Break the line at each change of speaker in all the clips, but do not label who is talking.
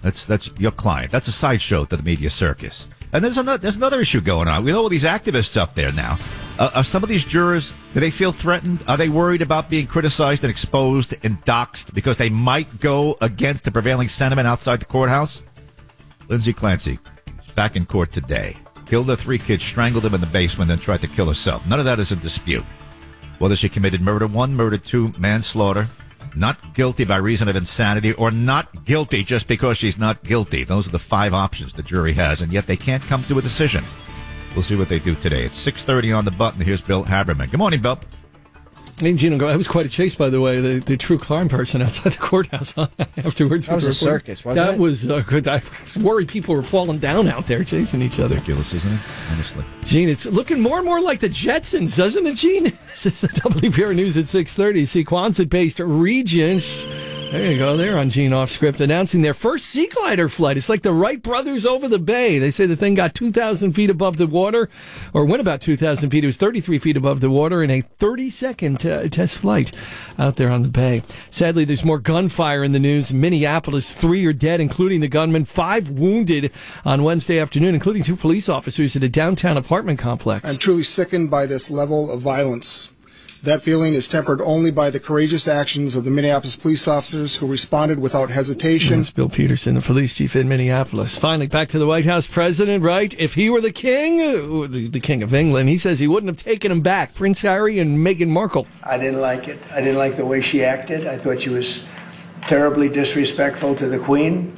That's your client. That's a sideshow to the media circus. And there's another issue going on. We know all these activists up there now. Are some of these jurors, do they feel threatened? Are they worried about being criticized and exposed and doxxed because they might go against the prevailing sentiment outside the courthouse? Lindsay Clancy is back in court today. Killed her 3 kids, strangled them in the basement, then tried to kill herself. None of that is in dispute. Whether she committed murder 1, murder 2, manslaughter, not guilty by reason of insanity, or not guilty just because she's not guilty. Those are the 5 options the jury has, and yet they can't come to a decision. We'll see what they do today. It's 6:30 on the button. Here's Bill Haberman. Good morning, Bill.
Hey, Gino, that was quite a chase, by the way. The true crime person outside the courthouse afterwards.
That was a circus, wasn't it?
That was good. I was worried people were falling down out there chasing each other.
Ridiculous, isn't it? Honestly.
Gene, it's looking more and more like the Jetsons, doesn't it, Gene? This is the WPR News at 6:30. See, Quonset-based Regent. There you go. They're on Gene Off Script announcing their first Sea Glider flight. It's like the Wright brothers over the bay. They say the thing got 2,000 feet above the water, or went about 2,000 feet. It was 33 feet above the water in a 30-second test flight out there on the bay. Sadly, there's more gunfire in the news. In Minneapolis, 3 are dead, including the gunman, 5 wounded on Wednesday afternoon, including 2 police officers at a downtown apartment complex.
I'm truly sickened by this level of violence. That feeling is tempered only by the courageous actions of the Minneapolis police officers who responded without hesitation.
That's Bill Peterson, the police chief in Minneapolis. Finally, back to the White House president, right? If he were the king, the king of England, he says he wouldn't have taken him back. Prince Harry and Meghan Markle.
I didn't like it. I didn't like the way she acted. I thought she was terribly disrespectful to the Queen,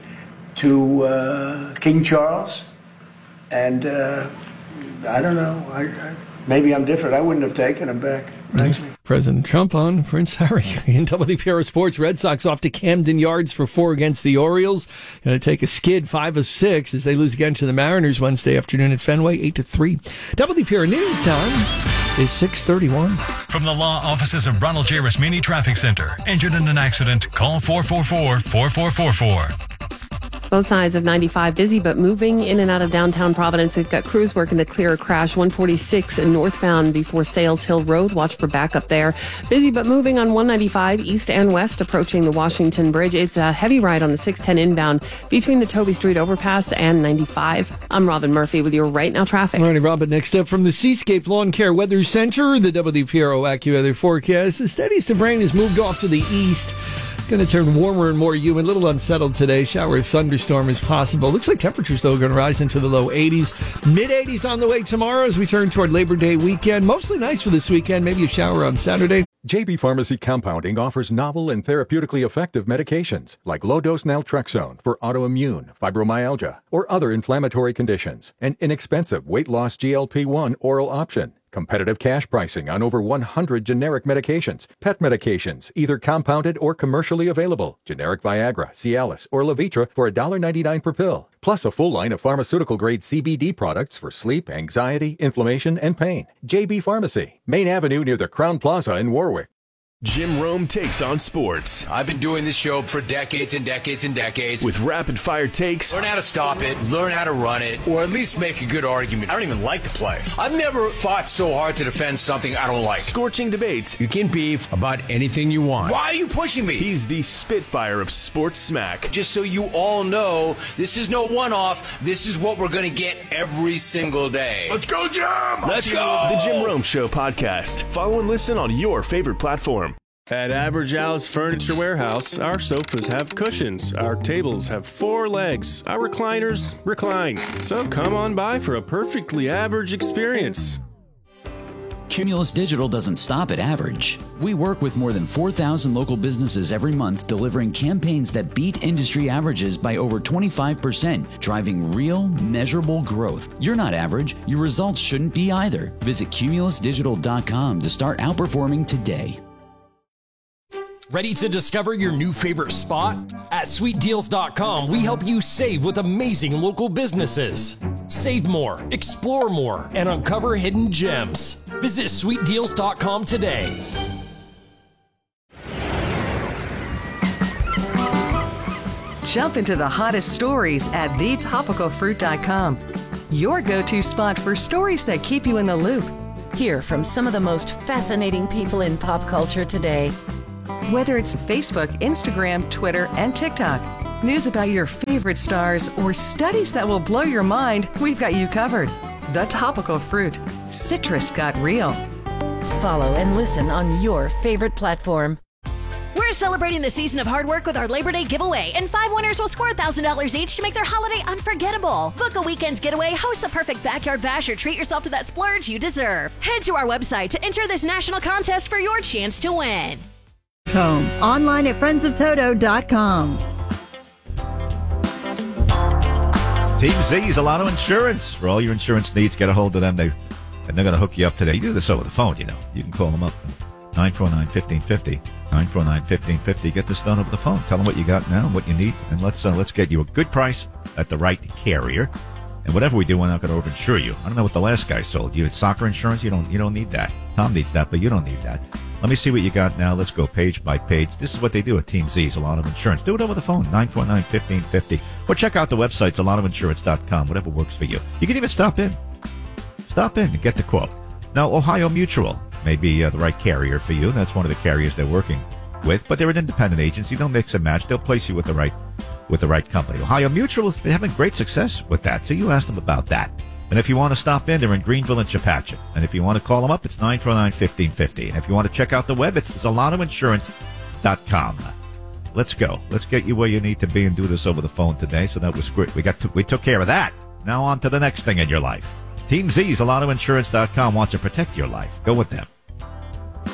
to King Charles. And I don't know. Maybe I'm different. I wouldn't have taken him back.
President Trump on Prince Harry. In WPR Sports, Red Sox off to Camden Yards for 4 against the Orioles. Going to take a skid 5 of 6 as they lose again to the Mariners Wednesday afternoon at Fenway, 8-3. WPR News time is 6:31.
From the law offices of Ronald J. Rasmini Traffic Center. Injured in an accident? Call 444-4444.
Both sides of 95 busy but moving in and out of downtown Providence. We've got crews working to clear a crash 146 northbound before Sales Hill Road. Watch for backup there. Busy but moving on 195 east and west approaching the Washington Bridge. It's a heavy ride on the 610 inbound between the Toby Street overpass and 95. I'm Robin Murphy with your Right Now traffic.
All right, Robin, next up from the Seascape Lawn Care Weather Center, the WPRO AccuWeather forecast. The steadiest of rain has moved off to the east. Going to turn warmer and more humid, a little unsettled today. Shower thunderstorm is possible. Looks like temperatures, though, are going to rise into the low 80s. Mid-80s on the way tomorrow as we turn toward Labor Day weekend. Mostly nice for this weekend. Maybe a shower on Saturday.
JB Pharmacy Compounding offers novel and therapeutically effective medications like low-dose naltrexone for autoimmune, fibromyalgia, or other inflammatory conditions. An inexpensive weight-loss GLP-1 oral option. Competitive cash pricing on over 100 generic medications. Pet medications, either compounded or commercially available. Generic Viagra, Cialis, or Levitra for $1.99 per pill. Plus a full line of pharmaceutical-grade CBD products for sleep, anxiety, inflammation, and pain. JB Pharmacy, Main Avenue near the Crown Plaza in Warwick.
Jim Rome takes on sports.
I've been doing this show for decades and decades and decades.
With rapid-fire takes.
Learn how to stop it, learn how to run it, or at least make a good argument. I don't even like to play. I've never fought so hard to defend something I don't like.
Scorching debates.
You can beef about anything you want. Why are you pushing me?
He's the Spitfire of sports smack.
Just so you all know, this is no one-off. This is what we're going to get every single day.
Let's go, Jim!
Let's go!
The Jim Rome Show podcast. Follow and listen on your favorite platform. At Average Al's Furniture Warehouse, our sofas have cushions, our tables have 4 legs, our recliners recline. So come on by for a perfectly average experience.
Cumulus Digital doesn't stop at average. We work with more than 4,000 local businesses every month, delivering campaigns that beat industry averages by over 25%, driving real, measurable growth. You're not average. Your results shouldn't be either. Visit cumulusdigital.com to start outperforming today.
Ready to discover your new favorite spot? At SweetDeals.com, we help you save with amazing local businesses. Save more, explore more, and uncover hidden gems. Visit SweetDeals.com today.
Jump into the hottest stories at TheTopicalFruit.com. Your go-to spot for stories that keep you in the loop.
Hear from some of the most fascinating people in pop culture today.
Whether it's Facebook, Instagram, Twitter, and TikTok, News about your favorite stars, or studies that will blow your mind, we've got you covered. The Topical Fruit. Citrus got real.
Follow and listen on your favorite platform.
We're celebrating the season of hard work with our Labor Day giveaway, and 5 winners will score $1,000 each to make their holiday unforgettable. Book a weekend's getaway, host the perfect backyard bash, or treat yourself to that splurge you deserve. Head to our website to enter this national contest for your chance to win.
Home. Online at friendsoftoto.com.
Team Z is Alano Insurance. For all your insurance needs, get a hold of them. They're going to hook you up today. You do this over the phone, you know. You can call them up. 949-1550. 949-1550. Get this done over the phone. Tell them what you got now, what you need, and let's get you a good price at the right carrier. And whatever we do, we're not going to overinsure you. I don't know what the last guy sold you. It's soccer insurance. You don't need that. Tom needs that, but you don't need that. Let me see what you got now. Let's go page by page. This is what they do at Team Z's, a lot of insurance. Do it over the phone, 949-1550. Or check out the websites, alottofinsurance.com, whatever works for you. You can even stop in. Stop in and get the quote. Now, Ohio Mutual may be the right carrier for you. That's one of the carriers they're working with, but they're an independent agency. They'll mix and match. They'll place you with the right company. Ohio Mutual has been having great success with that, so you ask them about that. And if you want to stop in, they're in Greenville and Chepachet. And if you want to call them up, it's 949-1550. And if you want to check out the web, it's alottoinsurance.com. Let's go. Let's get you where you need to be and do this over the phone today. So that was great. We took care of that. Now on to the next thing in your life. Team Z's, alottoinsurance.com wants to protect your life. Go with them.